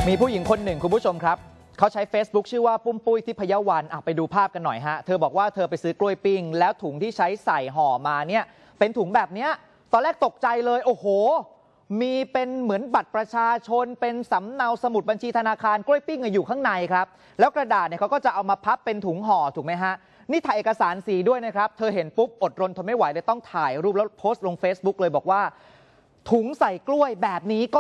มีผู้หญิงคนหนึ่งคุณผู้ชมครับเขาใช้ Facebook ชื่อว่าปุ้มปุ้ยทิพยวันไปดูภาพกันหน่อยฮะเธอบอกว่าเธอไปซื้อกล้วยปิ้งแล้วถุงที่ใช้ใส่ห่อมาเนี่ยเป็นถุงแบบเนี้ยตอนแรกตกใจเลยโอ้โหมีเป็นเหมือนบัตรประชาชนเป็นสำเนาสมุดบัญชีธนาคารกล้วยปิ้งอยู่ข้างในครับแล้วกระดาษเนี่ยเขาก็จะเอามาพับเป็นถุงห่อถูกไหมฮะนี่ถ่ายเอกสารสีด้วยนะครับเธอเห็นปุ๊บอดรนทนไม่ไหวเลยต้องถ่ายรูปแล้วโพสต์ลง Facebook เลยบอกว่าถุงใส่กล้วยแบบนี้ก็